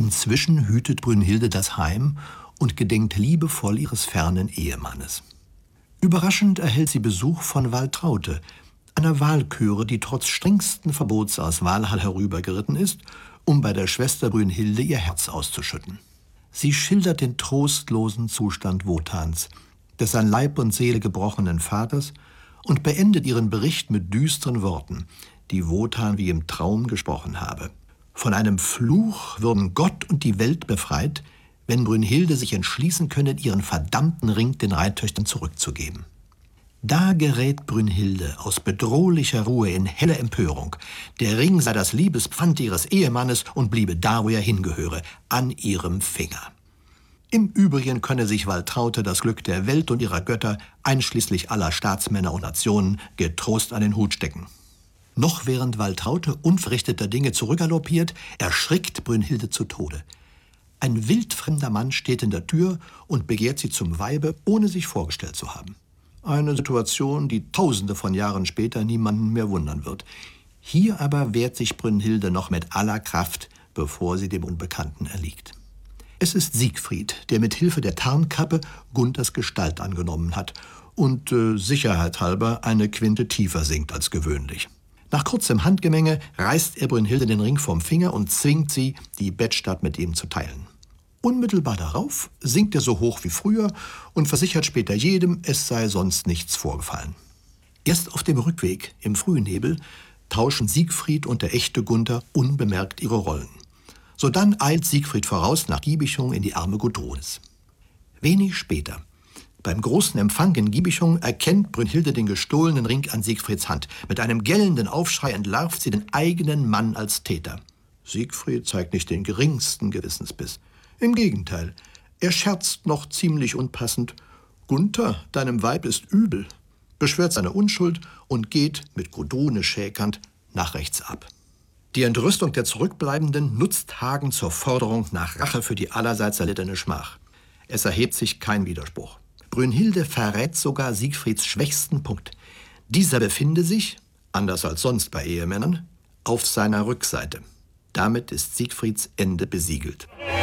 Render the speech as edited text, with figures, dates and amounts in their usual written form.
Inzwischen hütet Brünnhilde das Heim und gedenkt liebevoll ihres fernen Ehemannes. Überraschend erhält sie Besuch von Waltraute, einer Walküre, die trotz strengsten Verbots aus Walhall herübergeritten ist, um bei der Schwester Brünnhilde ihr Herz auszuschütten. Sie schildert den trostlosen Zustand Wotans, des an Leib und Seele gebrochenen Vaters, und beendet ihren Bericht mit düsteren Worten, die Wotan wie im Traum gesprochen habe. Von einem Fluch würden Gott und die Welt befreit, wenn Brünnhilde sich entschließen könne, ihren verdammten Ring den Reittöchtern zurückzugeben. Da gerät Brünnhilde aus bedrohlicher Ruhe in helle Empörung. Der Ring sei das Liebespfand ihres Ehemannes und bliebe da, wo er hingehöre, an ihrem Finger. Im Übrigen könne sich Waltraute das Glück der Welt und ihrer Götter, einschließlich aller Staatsmänner und Nationen, getrost an den Hut stecken. Noch während Waltraute unverrichteter Dinge zurückgaloppiert, erschrickt Brünnhilde zu Tode. Ein wildfremder Mann steht in der Tür und begehrt sie zum Weibe, ohne sich vorgestellt zu haben. Eine Situation, die Tausende von Jahren später niemanden mehr wundern wird. Hier aber wehrt sich Brünnhilde noch mit aller Kraft, bevor sie dem Unbekannten erliegt. Es ist Siegfried, der mit Hilfe der Tarnkappe Gunthers Gestalt angenommen hat und sicherheitshalber eine Quinte tiefer sinkt als gewöhnlich. Nach kurzem Handgemenge reißt er Brünnhilde den Ring vom Finger und zwingt sie, die Bettstatt mit ihm zu teilen. Unmittelbar darauf sinkt er so hoch wie früher und versichert später jedem, es sei sonst nichts vorgefallen. Erst auf dem Rückweg, im Frühnebel, tauschen Siegfried und der echte Gunther unbemerkt ihre Rollen. Sodann eilt Siegfried voraus nach Giebichung in die Arme Gudrunes. Wenig später, beim großen Empfang in Giebichung, erkennt Brünnhilde den gestohlenen Ring an Siegfrieds Hand. Mit einem gellenden Aufschrei entlarvt sie den eigenen Mann als Täter. Siegfried zeigt nicht den geringsten Gewissensbiss. Im Gegenteil, er scherzt noch ziemlich unpassend: »Gunther, deinem Weib ist übel«, beschwört seine Unschuld und geht, mit Gudrune schäkernd, nach rechts ab. Die Entrüstung der Zurückbleibenden nutzt Hagen zur Forderung nach Rache für die allerseits erlittene Schmach. Es erhebt sich kein Widerspruch. Brünnhilde verrät sogar Siegfrieds schwächsten Punkt. Dieser befinde sich, anders als sonst bei Ehemännern, auf seiner Rückseite. Damit ist Siegfrieds Ende besiegelt.